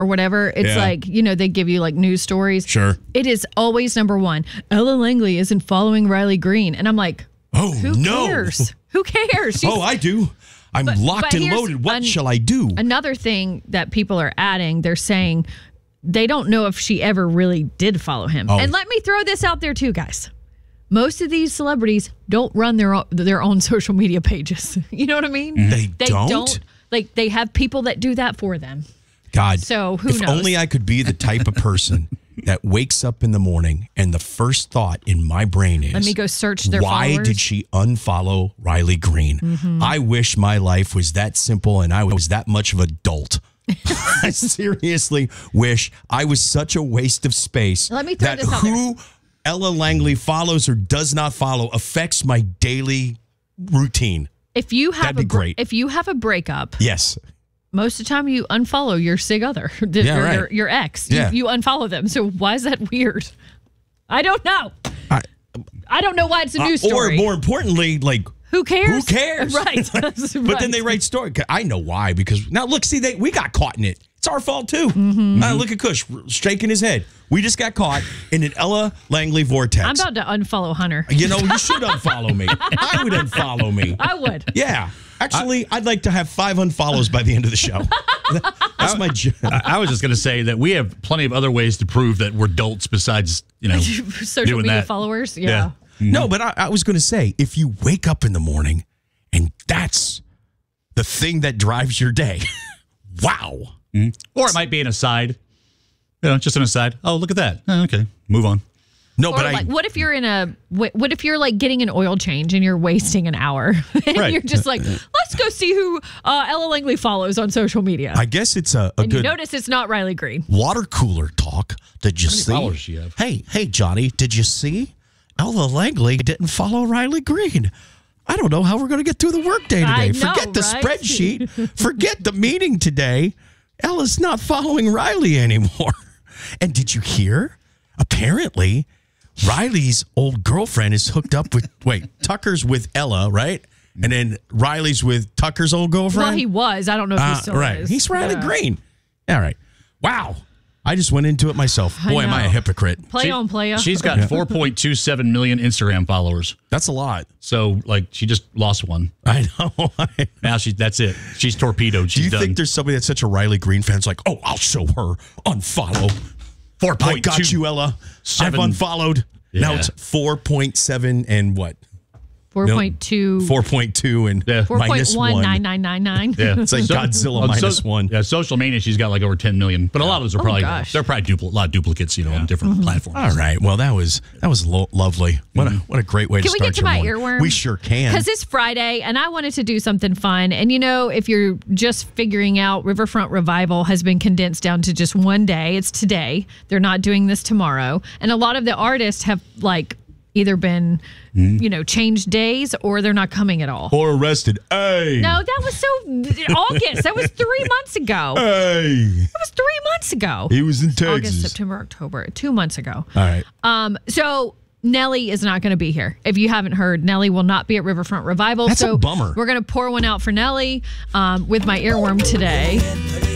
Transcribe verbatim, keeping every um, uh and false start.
or whatever, it's Yeah. like, you know, they give you like news stories. Sure. It is always number one. Ella Langley isn't following Riley Green. And I'm like, oh, who no. cares? Who cares? She's, Oh, I do. I'm But- locked but and here's loaded. What an- shall I do? Another thing that people are adding, they're saying they don't know if she ever really did follow him. Oh. And let me throw this out there too, guys. Most of these celebrities don't run their own, their own social media pages. You know what I mean? They don't? Like, they have people that do that for them. God, So, who if knows? only I could be the type of person that wakes up in the morning and the first thought in my brain is, Let me go search their why followers. did she unfollow Riley Green? Mm-hmm. I wish my life was that simple and I was that much of an adult. I seriously wish I was such a waste of space. Let me throw that this out who Ella Langley follows or does not follow affects my daily routine. If you have That'd be a br- great. if you have a breakup, Yes. most of the time you unfollow your sig other, the- Yeah, your, right. your, your ex. Yeah. You, you unfollow them. So why is that weird? I don't know. I, I don't know why it's a news uh, story. Or more importantly, like, who cares? who cares? Right. But then they write story. I know why, because now look, see, they we got caught in it. It's our fault too. Mm-hmm. Uh, look at Kush shaking his head. We just got caught in an Ella Langley vortex. I'm about to unfollow Hunter. You know, you should unfollow me. I would unfollow me. I would. Yeah. Actually, I'd like to have five unfollows by the end of the show. That's my job. I, I was just going to say that we have plenty of other ways to prove that we're adults besides, you know, Social doing media that. followers. Yeah. Yeah. No, but I, I was going to say, if you wake up in the morning and that's the thing that drives your day, wow. Or it might be an aside. You know, just an aside. Oh, look at that. Oh, okay. Move on. No, Or but I. like, what if you're in a, what what if you're like getting an oil change and you're wasting an hour and Right. you're just like, let's go see who uh, Ella Langley follows on social media. I guess it's a, a and you good notice it's not Riley Green. water cooler talk. Did you How many see? followers she have? Hey, hey, Johnny, did you see? Ella Langley didn't follow Riley Green. I don't know how we're going to get through the workday today. I know, Forget the right? spreadsheet. Forget the meeting today. Ella's not following Riley anymore. And did you hear? Apparently, Riley's old girlfriend is hooked up with, wait, Tucker's with Ella, right? And then Riley's with Tucker's old girlfriend? Well, he was. I don't know if he Uh, still right. is. He's Riley Yeah. Green. All right. Wow. I just went into it myself. I Boy, am I a know. hypocrite. Play on, play on. She's got four point two seven million Instagram followers. That's a lot. So, like, she just lost one. I know. Now she that's it. She's torpedoed. Do She's you done. think there's somebody that's such a Riley Green fan? It's like, oh, I'll show her. Unfollow. four I point two got you, Ella. seven. I've unfollowed. Now Yeah. it's four point seven and what? four point two. four point two and Yeah. minus four point one nine one. nine nine nine. Yeah. It's like Godzilla on minus so- one. Yeah, social media, she's got like over ten million. But a lot of those are Oh, probably, gosh. they're probably dupl- a lot of duplicates, you know, on different platforms. All right. Well, that was that was lo- lovely. What a what a great way Can to we start get to your my morning. earworm? We sure can. Because it's Friday and I wanted to do something fun. And you know, if you're just figuring out, Riverfront Revival has been condensed down to just one day. It's today. They're not doing this tomorrow. And a lot of the artists have like either been, you know, changed days or they're not coming at all. Or arrested. Hey. No, that was so August. That was three months ago. Hey. That was three months ago. He was in Texas. August, September, October. Two months ago. All right. Um, so Nelly is not going to be here. If you haven't heard, Nelly will not be at Riverfront Revival. That's so a bummer. We're going to pour one out for Nelly um, with my earworm today.